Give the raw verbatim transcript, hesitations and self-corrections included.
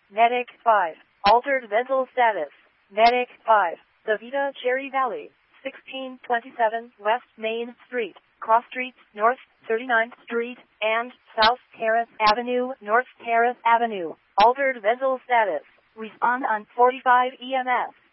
Medic five. Altered vessel status. Medic five. The Vita Cherry Valley. sixteen twenty-seven West Main Street, Cross Street, North thirty-ninth Street, and South Terrace Avenue, North Terrace Avenue. Altered vessel status. Respond on forty-five E M S.